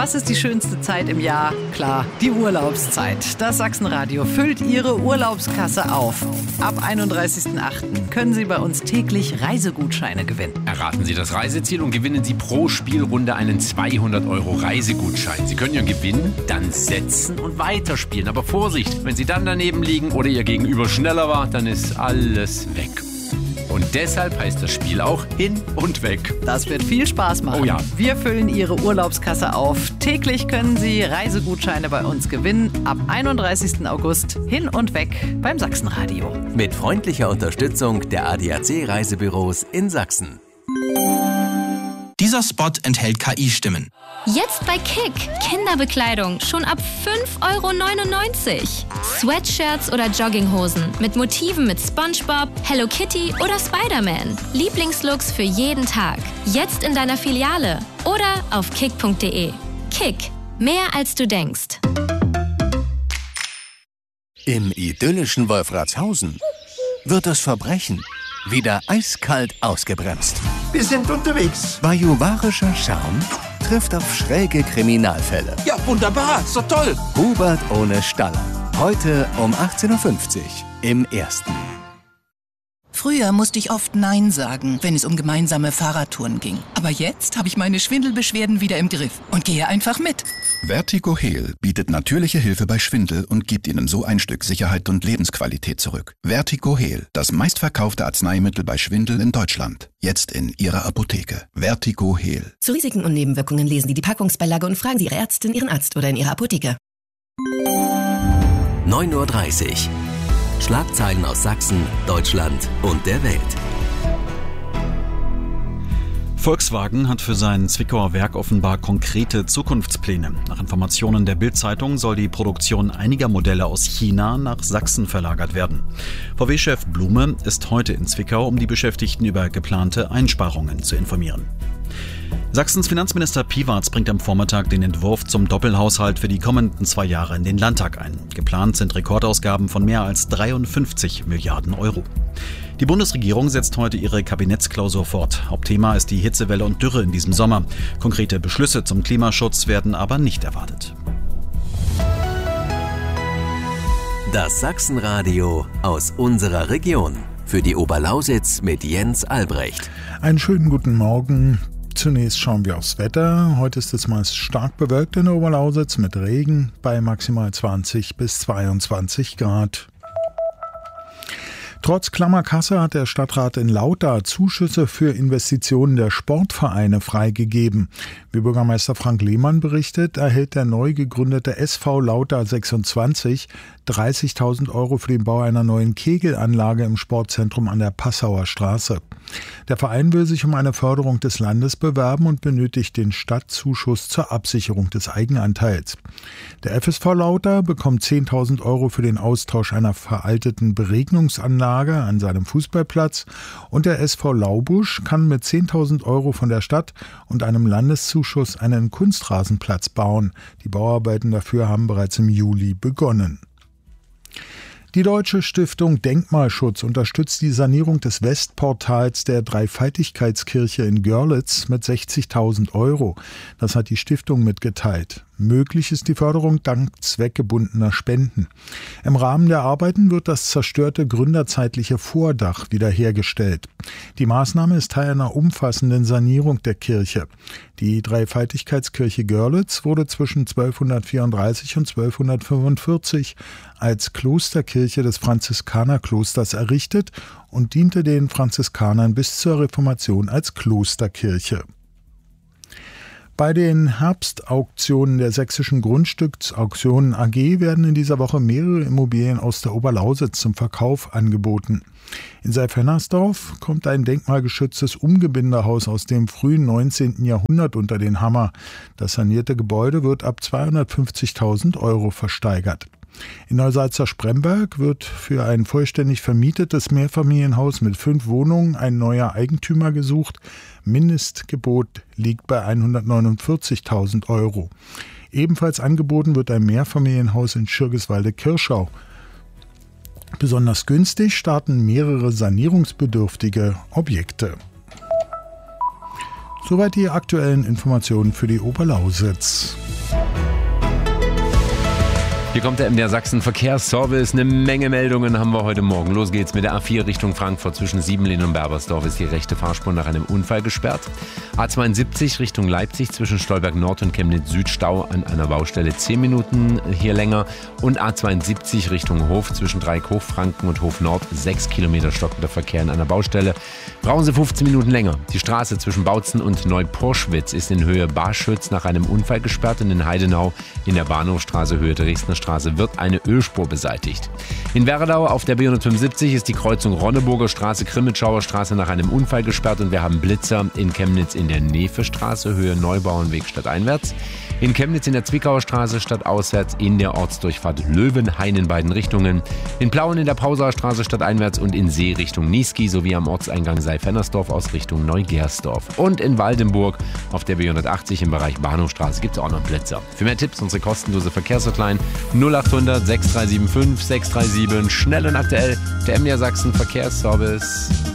Was ist die schönste Zeit im Jahr? Klar, die Urlaubszeit. Das Sachsenradio füllt Ihre Urlaubskasse auf. Ab 31.08. können Sie bei uns täglich Reisegutscheine gewinnen. Erraten Sie das Reiseziel und gewinnen Sie pro Spielrunde einen 200 € Reisegutschein. Sie können Ihren Gewinn dann setzen und weiterspielen. Aber Vorsicht, wenn Sie dann daneben liegen oder Ihr Gegenüber schneller war, dann ist alles weg. Und deshalb heißt das Spiel auch Hin und Weg. Das wird viel Spaß machen. Oh ja. Wir füllen Ihre Urlaubskasse auf. Täglich können Sie Reisegutscheine bei uns gewinnen. Ab 31. August Hin und Weg beim Sachsenradio. Mit freundlicher Unterstützung der ADAC Reisebüros in Sachsen. Dieser Spot enthält KI-Stimmen. Jetzt bei Kick. Kinderbekleidung schon ab 5,99 €. Sweatshirts oder Jogginghosen mit Motiven mit SpongeBob, Hello Kitty oder Spider-Man. Lieblingslooks für jeden Tag. Jetzt in deiner Filiale oder auf kick.de. Kick. Mehr als du denkst. Im idyllischen Wolfratshausen wird das Verbrechen wieder eiskalt ausgebremst. Wir sind unterwegs. Bajuwarischer Charme trifft auf schräge Kriminalfälle. Ja, wunderbar. Ist doch toll. Hubert ohne Staller. Heute um 18:50 Uhr im Ersten. Früher musste ich oft Nein sagen, wenn es um gemeinsame Fahrradtouren ging. Aber jetzt habe ich meine Schwindelbeschwerden wieder im Griff und gehe einfach mit. Vertigo-Heal bietet natürliche Hilfe bei Schwindel und gibt Ihnen so ein Stück Sicherheit und Lebensqualität zurück. Vertigo-Heal, das meistverkaufte Arzneimittel bei Schwindel in Deutschland. Jetzt in Ihrer Apotheke. Vertigo-Heal. Zu Risiken und Nebenwirkungen lesen Sie die Packungsbeilage und fragen Sie Ihre Ärztin, Ihren Arzt oder in Ihrer Apotheke. 9:30 Uhr. Schlagzeilen aus Sachsen, Deutschland und der Welt. Volkswagen hat für sein Zwickauer Werk offenbar konkrete Zukunftspläne. Nach Informationen der Bild-Zeitung soll die Produktion einiger Modelle aus China nach Sachsen verlagert werden. VW-Chef Blume ist heute in Zwickau, um die Beschäftigten über geplante Einsparungen zu informieren. Sachsens Finanzminister Piwarz bringt am Vormittag den Entwurf zum Doppelhaushalt für die kommenden 2 Jahre in den Landtag ein. Geplant sind Rekordausgaben von mehr als 53 Milliarden €. Die Bundesregierung setzt heute ihre Kabinettsklausur fort. Hauptthema ist die Hitzewelle und Dürre in diesem Sommer. Konkrete Beschlüsse zum Klimaschutz werden aber nicht erwartet. Das Sachsenradio aus unserer Region. Für die Oberlausitz mit Jens Albrecht. Einen schönen guten Morgen. Zunächst schauen wir aufs Wetter. Heute ist es meist stark bewölkt in der Oberlausitz mit Regen bei maximal 20 bis 22 Grad. Trotz klammer Kasse hat der Stadtrat in Lauter Zuschüsse für Investitionen der Sportvereine freigegeben. Wie Bürgermeister Frank Lehmann berichtet, erhält der neu gegründete SV Lauter 26 30.000 € für den Bau einer neuen Kegelanlage im Sportzentrum an der Passauer Straße. Der Verein will sich um eine Förderung des Landes bewerben und benötigt den Stadtzuschuss zur Absicherung des Eigenanteils. Der FSV Lauter bekommt 10.000 € für den Austausch einer veralteten Beregnungsanlage an seinem Fußballplatz und der SV Laubusch kann mit 10.000 € von der Stadt und einem Landeszuschuss einen Kunstrasenplatz bauen. Die Bauarbeiten dafür haben bereits im Juli begonnen. Die Deutsche Stiftung Denkmalschutz unterstützt die Sanierung des Westportals der Dreifaltigkeitskirche in Görlitz mit 60.000 €. Das hat die Stiftung mitgeteilt. Möglich ist die Förderung dank zweckgebundener Spenden. Im Rahmen der Arbeiten wird das zerstörte gründerzeitliche Vordach wiederhergestellt. Die Maßnahme ist Teil einer umfassenden Sanierung der Kirche. Die Dreifaltigkeitskirche Görlitz wurde zwischen 1234 und 1245 als Klosterkirche des Franziskanerklosters errichtet und diente den Franziskanern bis zur Reformation als Klosterkirche. Bei den Herbstauktionen der Sächsischen Grundstücksauktionen AG werden in dieser Woche mehrere Immobilien aus der Oberlausitz zum Verkauf angeboten. In Seif-Hennersdorf kommt ein denkmalgeschütztes Umgebindehaus aus dem frühen 19. Jahrhundert unter den Hammer. Das sanierte Gebäude wird ab 250.000 € versteigert. In Neusalza-Spremberg wird für ein vollständig vermietetes Mehrfamilienhaus mit 5 Wohnungen ein neuer Eigentümer gesucht. Mindestgebot liegt bei 149.000 €. Ebenfalls angeboten wird ein Mehrfamilienhaus in Schirgiswalde-Kirschau. Besonders günstig starten mehrere sanierungsbedürftige Objekte. Soweit die aktuellen Informationen für die Oberlausitz. Hier kommt der MDR Sachsen Verkehrsservice. Eine Menge Meldungen haben wir heute Morgen. Los geht's mit der A4 Richtung Frankfurt. Zwischen Siebenlehn und Berbersdorf ist die rechte Fahrspur nach einem Unfall gesperrt. A72 Richtung Leipzig zwischen Stolberg Nord und Chemnitz Süd Stau an einer Baustelle 10 Minuten hier länger. Und A72 Richtung Hof zwischen Dreieck Hochfranken und Hof Nord 6 Kilometer stockender Verkehr an einer Baustelle. Brauchen Sie 15 Minuten länger. Die Straße zwischen Bautzen und Neuporschwitz ist in Höhe Barschütz nach einem Unfall gesperrt und in Heidenau in der Bahnhofstraße Höhe Dresdner Straße wird eine Ölspur beseitigt. In Werdau auf der B175 ist die Kreuzung Ronneburger Straße, Grimmitschauer Straße nach einem Unfall gesperrt und wir haben Blitzer in Chemnitz in der Nefe-Straße, Höhe Neubauernweg stadteinwärts. In Chemnitz in der Zwickauer Straße stadtauswärts in der Ortsdurchfahrt Löwenhain in beiden Richtungen. In Plauen in der Pausauer Straße stadteinwärts und in See Richtung Niesky sowie am Ortseingang Seifernersdorf aus Richtung Neugersdorf. Und in Waldenburg auf der B180 im Bereich Bahnhofstraße gibt es auch noch Blitzer. Für mehr Tipps unsere kostenlose Verkehrshotline 0800 6375 637. Schnell und aktuell, der MDR Sachsen Verkehrsservice.